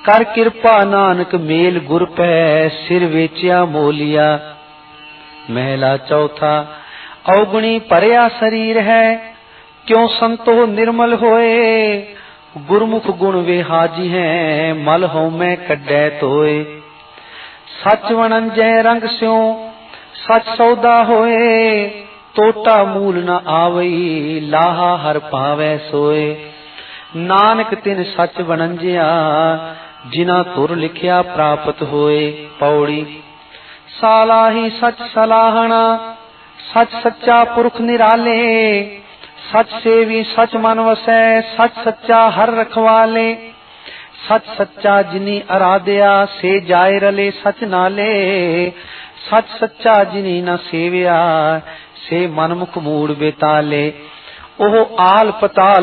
कर कृपा नानक मेल गुर पै सिर वेचिया मोलिया। महला चौथा अवगुणी परया शरीर है क्यों संतो निर्मल होए। गुरमुख गुण वे हाजी हैं मल हो मैं कड्डै तोए। सच वणंजै रंग स्यों सच सौदा होए टोटा मूल न आवई लाहा हर पावै सोए। नानक तिन सच वणंजिया जिना तुर लिखिया प्राप्त होए। पौड़ी सालाही सच सलाहना सच सच्चा पुरख निराले। सच सेवी सच मन वसै सच सच्चा हर रखवाले। सच सच्चा जिनी आराध्या से जाए रले सच नाले। सच सच्चा जिनी न सेविया से मनमुख मूड़ बेताले। ओह आल पताल